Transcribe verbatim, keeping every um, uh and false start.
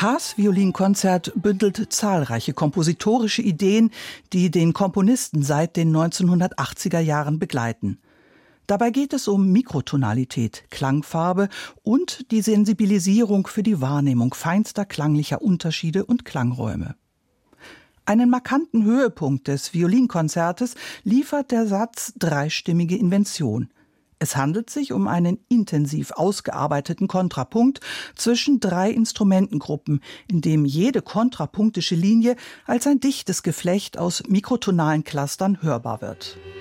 Haas Violinkonzert bündelt zahlreiche kompositorische Ideen, die den Komponisten seit den neunzehnhundertachtziger Jahren begleiten. Dabei geht es um Mikrotonalität, Klangfarbe und die Sensibilisierung für die Wahrnehmung feinster klanglicher Unterschiede und Klangräume. Einen markanten Höhepunkt des Violinkonzertes liefert der Satz Dreistimmige Invention. Es handelt sich um einen intensiv ausgearbeiteten Kontrapunkt zwischen drei Instrumentengruppen, in dem jede kontrapunktische Linie als ein dichtes Geflecht aus mikrotonalen Clustern hörbar wird.